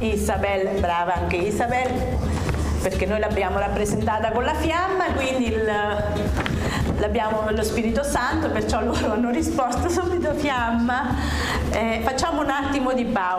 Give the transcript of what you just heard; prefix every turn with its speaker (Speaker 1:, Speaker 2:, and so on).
Speaker 1: Isabel, brava anche Isabel, perché noi l'abbiamo rappresentata con la fiamma, quindi abbiamo lo Spirito Santo, perciò loro hanno risposto subito fiamma. Facciamo un attimo di pausa.